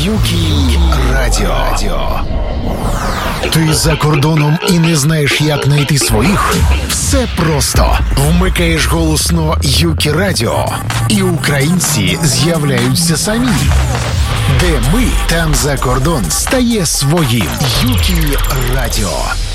Юкі Радіо. Ти за кордоном і не знаєш, як знайти своїх? Все просто. Вмикаєш голосно Юкі Радіо, і українці з'являються самі. Де ми, там за кордон стає своїм. Юкі Радіо.